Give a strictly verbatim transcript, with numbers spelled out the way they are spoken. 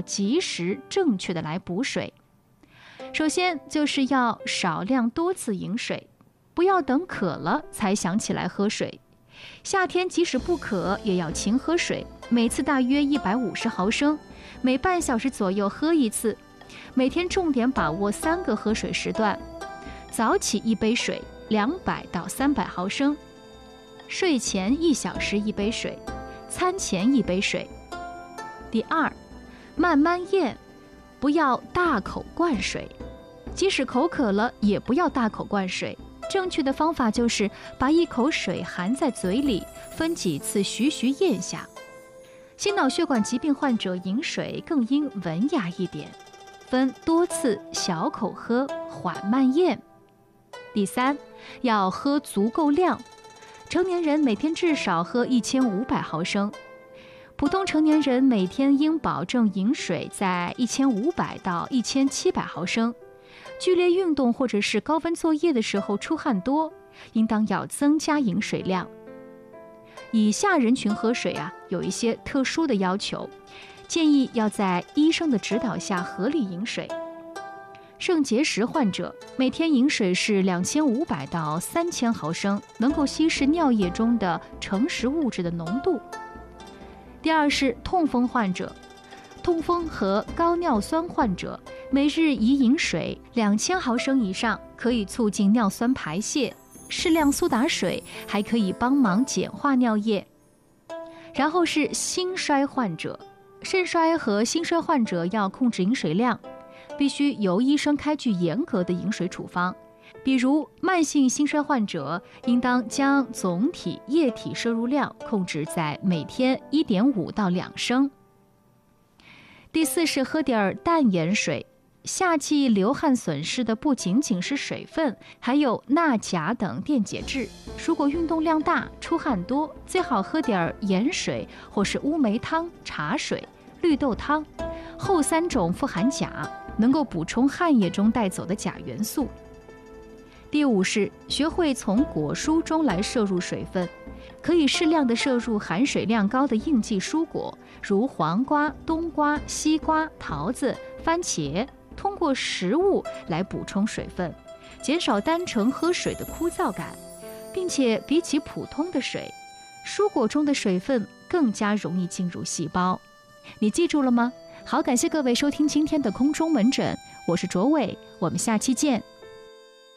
及时正确的来补水。首先就是要少量多次饮水，不要等渴了才想起来喝水。夏天即使不渴也要勤喝水，每次大约一百五十毫升，每半小时左右喝一次。每天重点把握三个喝水时段：早起一杯水，两百到三百毫升；睡前一小时一杯水，餐前一杯水。第二，慢慢咽，不要大口灌水，即使口渴了也不要大口灌水。正确的方法就是把一口水含在嘴里，分几次徐徐咽下。心脑血管疾病患者饮水更应文雅一点，分多次小口喝，缓慢咽。第三，要喝足够量，成年人每天至少喝一千五百毫升，普通成年人每天应保证饮水在一千五百到一千七百毫升。剧烈运动或者是高温作业的时候出汗多，应当要增加饮水量。以下人群喝水啊，有一些特殊的要求，建议要在医生的指导下合理饮水。肾结石患者每天饮水是两千五百到三千毫升，能够稀释尿液中的成食物质的浓度。第二是痛风患者，痛风和高尿酸患者每日宜饮水两千毫升以上，可以促进尿酸排泄。适量苏打水还可以帮忙简化尿液。然后是心衰患者，肾衰和心衰患者要控制饮水量，必须由医生开具严格的饮水处方。比如慢性心衰患者，应当将总体液体摄入量控制在每天 一点五到两升。第四是喝点淡盐水。夏季流汗损失的不仅仅是水分，还有钠、钾等电解质。如果运动量大、出汗多，最好喝点盐水或是乌梅汤、茶水、绿豆汤，后三种富含钾，能够补充汗液中带走的钾元素。第五是学会从果蔬中来摄入水分，可以适量的摄入含水量高的应季蔬果，如黄瓜、冬瓜、西瓜、桃子、番茄，通过食物来补充水分，减少单纯喝水的枯燥感，并且比起普通的水，蔬果中的水分更加容易进入细胞。你记住了吗？好，感谢各位收听今天的空中门诊，我是卓伟，我们下期见。